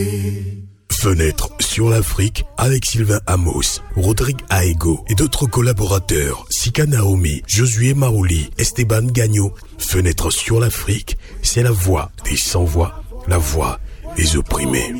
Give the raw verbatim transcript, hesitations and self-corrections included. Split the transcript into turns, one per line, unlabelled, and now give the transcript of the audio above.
Fenêtre sur l'Afrique avec Sylvain Amos, Rodrigue Aego et d'autres collaborateurs, Sika Naomi, Josué Marouli, Esteban Gagnon. Fenêtre sur l'Afrique, c'est la voix des sans-voix, la voix des opprimés.